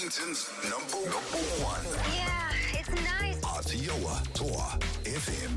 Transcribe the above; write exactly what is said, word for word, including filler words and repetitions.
Wellington's number, number one. Yeah, it's nice. Aotearoa Toa F M.